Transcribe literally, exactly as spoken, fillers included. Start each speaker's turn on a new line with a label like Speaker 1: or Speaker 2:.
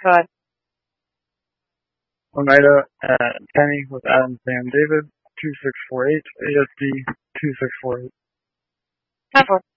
Speaker 1: Good.
Speaker 2: Oneida at Penny with Adam Sam David, two six four eight, A S D two six four eight.
Speaker 1: Ten four.